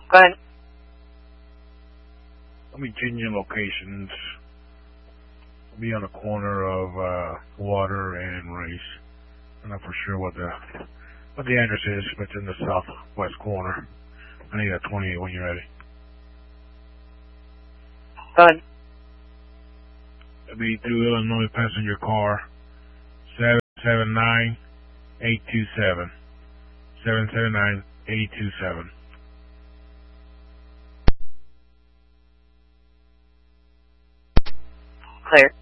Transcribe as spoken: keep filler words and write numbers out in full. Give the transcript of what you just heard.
Go ahead. Let me change your locations. I'll be on the corner of uh, Water and Race. I'm not for sure what the what the address is, but it's in the southwest corner. I need a twenty-eight when you're ready. Go ahead. It'll be through Illinois passenger car. seven seven nine, eight two seven. seven seven nine, eight two seven. Clear.